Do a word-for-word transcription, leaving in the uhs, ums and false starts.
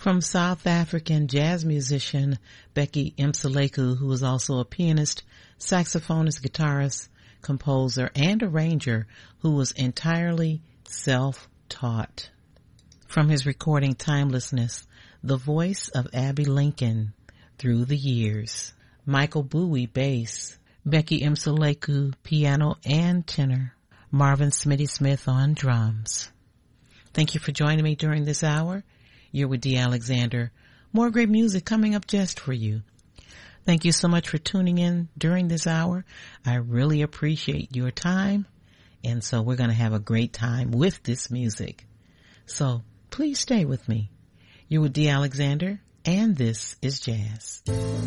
from South African jazz musician Becky Mseleku, who is also a pianist, saxophonist, guitarist, composer, and arranger who was entirely self-taught. From his recording Timelessness, the voice of Abbey Lincoln through the years. Michael Bowie, bass. Becky Mseleku, piano and tenor. Marvin Smitty Smith on drums. Thank you for joining me during this hour. You're with Dee Alexander. More great music coming up just for you. Thank you so much for tuning in during this hour. I really appreciate your time. And so we're going to have a great time with this music. So please stay with me. You're with Dee Alexander, and this is Jazz.